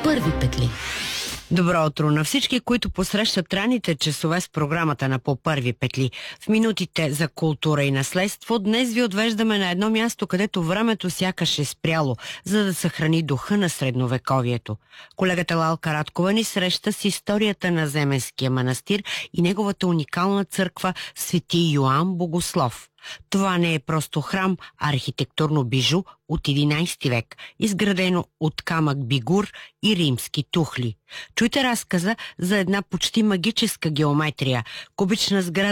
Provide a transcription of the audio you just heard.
първи петли. Добро утро на всички, които посрещат ранните часове с програмата на По първи петли. В минутите за култура и наследство днес ви отвеждаме на едно място, където времето сякаш е спряло, за да съхрани духа на средновековието. Колегата Лалка Радкова ни среща с историята на Земенския манастир и неговата уникална църква Свети Йоан Богослов. Това не е просто храм, а архитектурно бижу от 11 век, изградено от камък бигур и римски тухли. Чуйте разказа за една почти магическа геометрия, кубична сграда